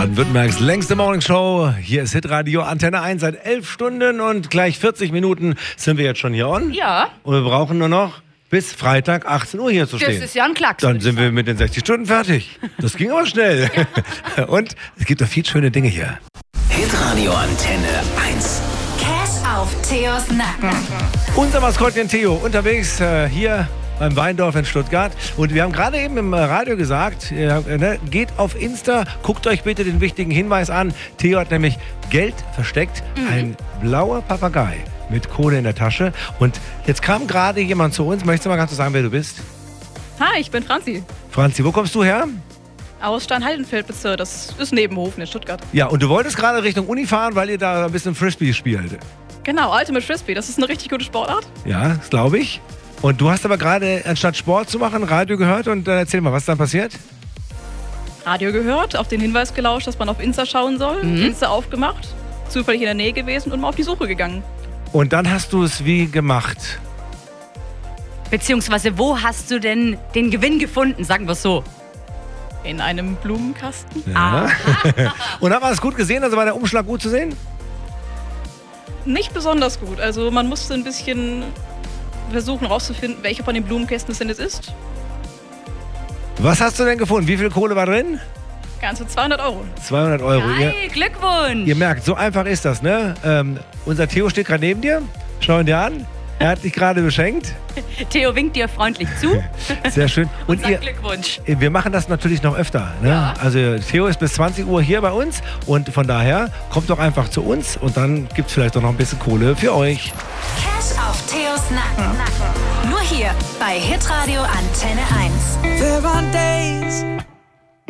Baden-Württembergs längste Morningshow. Hier ist Hitradio Antenne 1 seit 11 Stunden und gleich 40 Minuten sind wir jetzt schon hier on. Ja. Und wir brauchen nur noch bis Freitag 18 Uhr hier zu stehen. Das ist ja ein Klacks. Dann sind wir mit den 60 Stunden fertig. Das ging aber schnell. Ja. Und es gibt doch viele schöne Dinge hier. Hitradio Antenne 1. Cash auf Theos Nacken. Unser Maskottchen Theo unterwegs hier beim Weindorf in Stuttgart. Und wir haben gerade eben im Radio gesagt, geht auf Insta, guckt euch bitte den wichtigen Hinweis an. Theo hat nämlich Geld versteckt. Ein blauer Papagei mit Kohle in der Tasche. Und jetzt kam gerade jemand zu uns. Möchtest du mal ganz kurz sagen, wer du bist? Hi, ich bin Franzi. Franzi, wo kommst du her? Aus Steinhaldenfeld-Bezirk. Das ist Nebenhofen in Stuttgart. Ja, und du wolltest gerade Richtung Uni fahren, weil ihr da ein bisschen Frisbee spielt. Genau, Ultimate Frisbee. Das ist eine richtig gute Sportart. Ja, das glaube ich. Und du hast aber gerade, anstatt Sport zu machen, Radio gehört. Und erzähl mal, was dann passiert? Radio gehört, auf den Hinweis gelauscht, dass man auf Insta schauen soll. Insta aufgemacht, zufällig in der Nähe gewesen und mal auf die Suche gegangen. Und dann hast du es wie gemacht? Beziehungsweise, wo hast du denn den Gewinn gefunden, sagen wir es so? In einem Blumenkasten. Ja. Und haben wir es gut gesehen? Also war der Umschlag gut zu sehen? Nicht besonders gut. Also man musste ein bisschen versuchen rauszufinden, welche von den Blumenkästen es denn jetzt ist. Was hast du denn gefunden? Wie viel Kohle war drin? Ganze 200 Euro. 200 Euro. Geil, Glückwunsch! Ihr merkt, so einfach ist das, ne? Unser Theo steht gerade neben dir. Schau ihn dir an. Er hat dich gerade beschenkt. Theo winkt dir freundlich zu. Sehr schön. Und Sag Glückwunsch. wir machen das natürlich noch öfter. Ne? Ja. Also Theo ist bis 20 Uhr hier bei uns und von daher kommt doch einfach zu uns und dann gibt es vielleicht auch noch ein bisschen Kohle für euch. Cash auf Theos Nacken. Nur hier bei Hitradio Antenne 1. There are days